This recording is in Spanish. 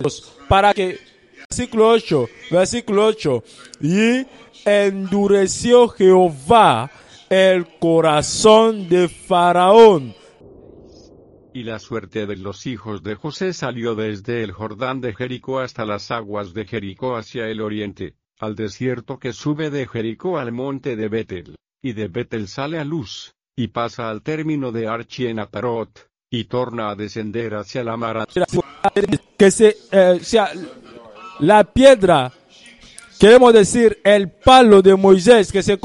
para que, versículo 8, y endureció Jehová el corazón de Faraón. Y la suerte de los hijos de José salió desde el Jordán de Jericó hasta las aguas de Jericó hacia el oriente, al desierto que sube de Jericó al monte de Betel, y de Betel sale a Luz, y pasa al término de Archi en Atarot, y torna a descender hacia la mar. Que la piedra, queremos decir el palo de Moisés que se